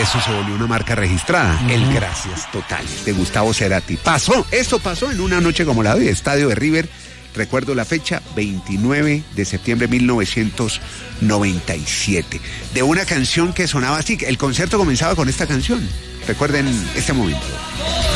eso se volvió una marca registrada. El Gracias Totales de Gustavo Cerati. Esto pasó en una noche como la de hoy, estadio de River. Recuerdo la fecha, 29 de septiembre de 1997. De una canción que sonaba así. El concierto comenzaba con esta canción. Recuerden este momento.